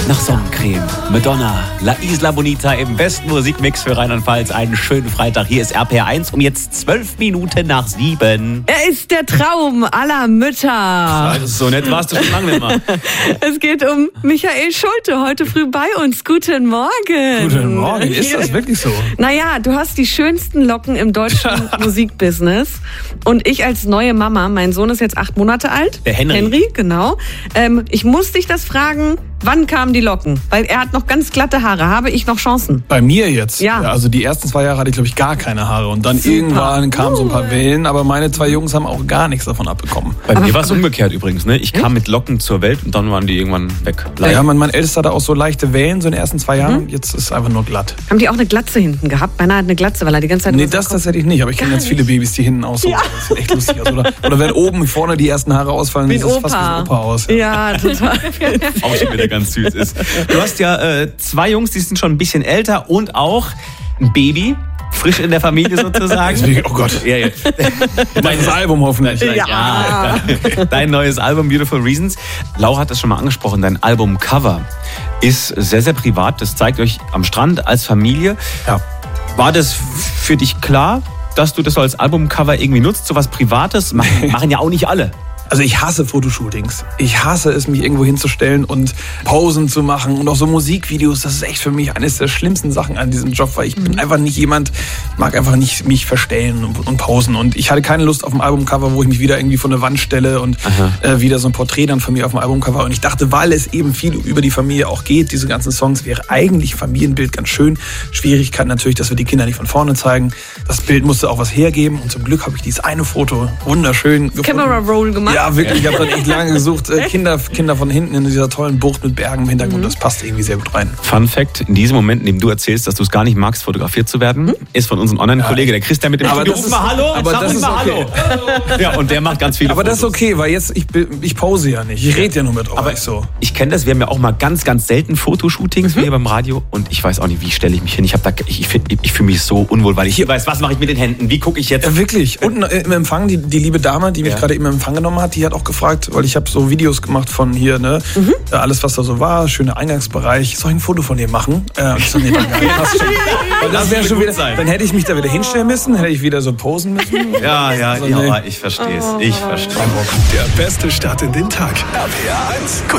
nach Sonnencreme. Madonna, La Isla Bonita im besten Musikmix für Rheinland-Pfalz. Einen schönen Freitag. Hier ist RPR1 um jetzt 12 Minuten nach 7. Er ist der Traum aller Mütter. Also so nett warst du schon lange nicht mehr. Es geht um Michael Schulte, heute früh bei uns. Guten Morgen. Guten Morgen. Ist das wirklich so? Naja, du hast die schönsten Locken im deutschen Musikbusiness. Und ich als neue Mama, mein Sohn ist jetzt 8 Monate alt. Der Henry. Genau. Ich muss dich das fragen, wann kamen die Locken? Weil er hat noch ganz glatte Haare. Habe ich noch Chancen? Bei mir jetzt? Ja. Also die ersten 2 Jahre hatte ich, glaube ich, gar keine Haare. Und dann irgendwann kamen so ein paar Wellen. Aber meine 2 Jungs haben auch gar nichts davon abbekommen. Bei mir war es umgekehrt übrigens. Ne? Ich kam mit Locken zur Welt und dann waren die irgendwann weg. Ja, mein Ältester hatte auch so leichte Wellen so in den ersten 2 Jahren. Jetzt ist es einfach nur glatt. Haben die auch eine Glatze hinten gehabt? Beinahe hat eine Glatze, weil er die ganze Zeit... Nee, das hätte ich nicht. Aber ich kenne ganz viele Babys, die hinten auch so. Ja. Das sieht echt lustig aus. Oder wenn oben vorne die ersten Haare ausfallen, sieht es fast wie ein Opa aus. Ja, total. Auch schon wieder ganz süß ist. Du hast ja 2 Jungs, die sind schon ein bisschen älter und auch ein Baby. Frisch in der Familie sozusagen. Oh Gott. Ja. Dein Album hoffentlich. Ja. Dein neues Album Beautiful Reasons. Laura hat das schon mal angesprochen. Dein Albumcover ist sehr, sehr privat. Das zeigt euch am Strand als Familie. Ja. War das für dich klar, dass du das als Albumcover irgendwie nutzt? So was Privates machen ja auch nicht alle. Also ich hasse Fotoshootings. Ich hasse es, mich irgendwo hinzustellen und Posen zu machen und auch so Musikvideos. Das ist echt für mich eines der schlimmsten Sachen an diesem Job, weil ich bin einfach nicht jemand, mag einfach nicht mich verstellen und posen. Und ich hatte keine Lust auf ein Albumcover, wo ich mich wieder irgendwie vor eine Wand stelle und wieder so ein Porträt dann von mir auf dem Albumcover. Und ich dachte, weil es eben viel über die Familie auch geht, diese ganzen Songs, wäre eigentlich Familienbild ganz schön. Schwierigkeit natürlich, dass wir die Kinder nicht von vorne zeigen. Das Bild musste auch was hergeben. Und zum Glück habe ich dieses eine Foto wunderschön gefunden. Camera Roll gemacht. Ja, wirklich. Ich habe dann echt lange gesucht. Kinder von hinten in dieser tollen Bucht mit Bergen im Hintergrund. Das passt irgendwie sehr gut rein. Fun Fact, in diesem Moment, in dem du erzählst, dass du es gar nicht magst, fotografiert zu werden, ist von unserem Online-Kollege, der Christian mit dem aber das ist, mal Hallo, aber das ist okay. Hallo. Ja, und der macht ganz viele Aber Fotos. das ist okay, weil jetzt, ich pose ja nicht. Ich rede ja nur mit euch. Aber so. Ich kenne das, wir haben ja auch mal ganz, ganz selten Fotoshootings hier beim Radio und ich weiß auch nicht, wie stelle ich mich hin. Ich fühle mich so unwohl, weil ich weiß, was mache ich mit den Händen, wie gucke ich jetzt. Ja, wirklich. Und im Empfang, die liebe Dame, die mich gerade eben im Empfang genommen hat, die hat auch gefragt, weil ich habe so Videos gemacht von hier, ne? Alles, was da so war, schöner Eingangsbereich. Soll ich ein Foto von dir machen? Ich so, nee, passt schon. Weil das wäre schon wieder, dann hätte ich mich da wieder hinstellen müssen, hätte ich wieder so posen müssen. Ja, nee. ich verstehe es. Ich verstehe. Der beste Start in den Tag. RPR 1.